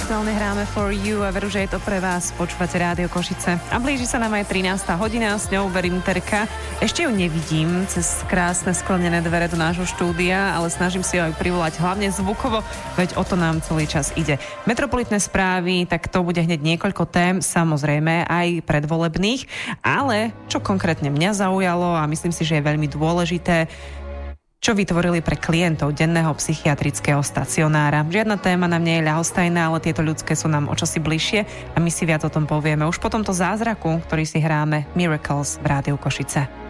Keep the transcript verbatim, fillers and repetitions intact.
aktuálne hráme For You a veru, že je to pre vás. Počúvate Rádio Košice. A blíži sa nám aj trinásta hodina, s ňou verím Terka. Ešte ju nevidím cez krásne sklenené dvere do nášho štúdia, ale snažím si ju aj privolať hlavne zvukovo, veď o to nám celý čas ide. Metropolitné správy, tak to bude hneď niekoľko tém, samozrejme aj predvolebných, ale čo konkrétne mňa zaujalo a myslím si, že je veľmi dôležité, čo vytvorili pre klientov denného psychiatrického stacionára. Žiadna téma nám nie je ľahostajná, ale tieto ľudské sú nám o čosi bližšie a my si viac o tom povieme už po tomto zázraku, ktorý si hráme Miracles v Rádiu Košice.